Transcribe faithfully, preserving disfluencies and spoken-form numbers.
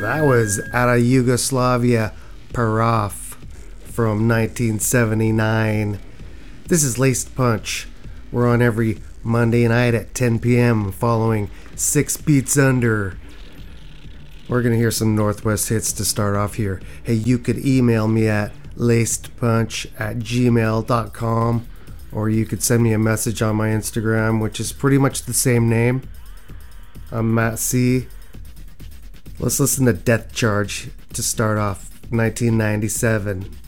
That was out of Yugoslavia, Paraf, from nineteen seventy-nine. This is Laced Punch. We're on every Monday night at ten p.m. following Six Beats Under. We're going to hear some Northwest hits to start off here. Hey, you could email me at lacedpunch at gmail dot com, or you could send me a message on my Instagram, which is pretty much the same name. I'm Matt C. Let's listen to Death Charge to start off, nineteen ninety-seven.